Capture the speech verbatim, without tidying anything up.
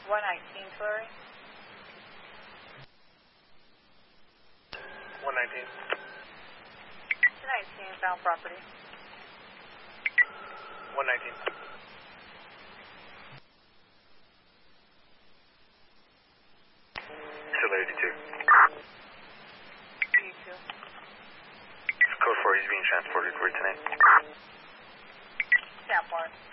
one nineteen, Flurry. one nineteen. two nineteen, found property. one nineteen. two eighty-two. eighty-two. Code four is being transported for tonight. Tap one.